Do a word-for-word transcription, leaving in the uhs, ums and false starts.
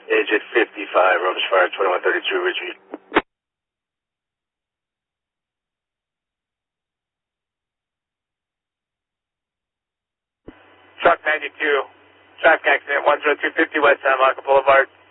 Agent fifty-five, Rome's Fire, twenty-one thirty-two, Richie. Truck ninety-two, traffic accident, one zero two fifty West San Marco Boulevard.